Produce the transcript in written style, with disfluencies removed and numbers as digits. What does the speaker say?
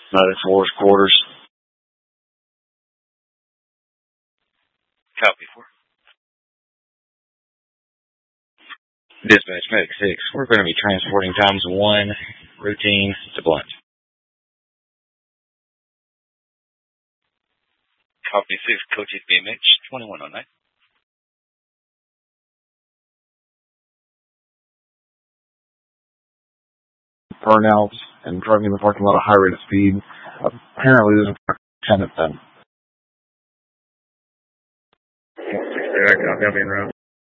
94's quarters. Copy 4. Dispatch Medic 6, we're going to be transporting times 1 routine to Blunt. Copy 6, Coaches BMH 2109. Burnouts and driving in the parking lot at a high rate of speed. Apparently there's a tenant then. I'll be en route.